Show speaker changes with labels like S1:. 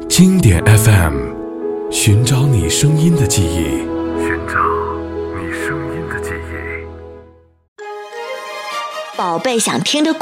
S1: 经典 FM， 寻找你声音的记忆，寻找你声音的记忆。
S2: 宝贝想听的